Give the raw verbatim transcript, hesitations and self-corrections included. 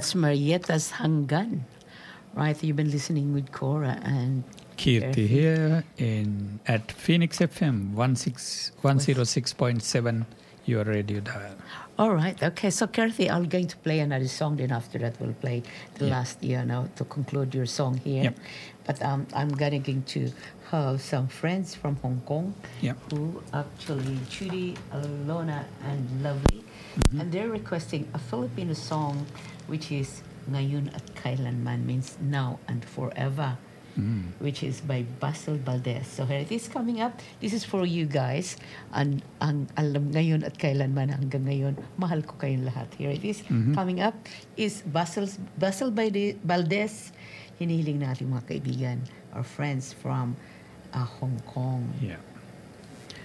That's Marietta's Hanggan. Right, you've been listening with Cora and Kirti here in at Phoenix F M one oh six point seven, your radio dial. All right, okay. So, Kirti, I'm going to play another song. Then after that, we'll play the Yeah. last year now to conclude your song here. Yep. But um, I'm going to have some friends from Hong Kong Yep. who actually, Judy, Alona, and Lovely, and they're requesting a Filipino song which is Ngayon at Kailanman, means now and forever, Mm. which is by Basil Valdez. So here it is coming up. This is for you guys. And ang alam ngayon at kailanman hanggang ngayon, mahal ko kayong lahat. Here it is. Mhm. Coming up is Basil, Basil Balde- Valdez. Hinihiling natin mga kaibigan, our friends from uh, Hong Kong. Yeah.